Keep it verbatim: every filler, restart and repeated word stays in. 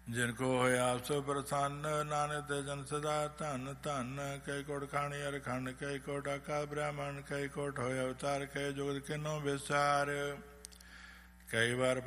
ਜਿਨ ਕੋ ਹੋਇਆ ਸੋ ਪ੍ਰਸੰਨ, ਨਾਨਕ ਤੇ ਜਨ ਸਦਾ ਧਨ ਧਨ। ਕਈ ਕੋਟ ਖਾਣੀ ਅਰਖੰਡ, ਕਈ ਕੋਟ ਆਕਾ ਬ੍ਰਾਹਮਣ, ਕਈ ਕੋਟ ਹੋਇਆ ਅਵਤਾਰ, ਕਈ ਜੁਗਤ ਕਿਨੋ ਵਿਸਾਰ। ਕਈ ਵਾਰ